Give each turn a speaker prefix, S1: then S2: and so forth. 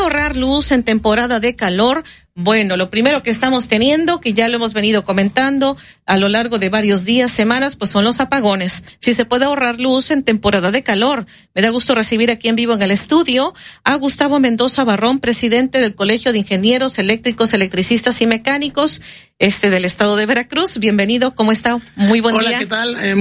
S1: ahorrar luz en temporada de calor? Bueno, lo primero que estamos teniendo, que ya lo hemos venido comentando a lo largo de varios días, semanas, pues son los apagones. Si se puede ahorrar luz en temporada de calor. Me da gusto recibir aquí en vivo en el estudio a Gustavo Mendoza Barrón, presidente del Colegio de Ingenieros Eléctricos, Electricistas y Mecánicos del estado de Veracruz. Bienvenido, ¿cómo está? Muy buen día.
S2: Hola, ¿qué tal?